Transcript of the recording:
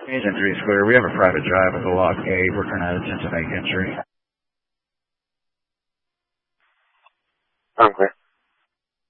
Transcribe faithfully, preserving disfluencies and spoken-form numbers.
Agent three Square, we have a private drive with a log eight. We're going to attempt to make entry. I'm clear.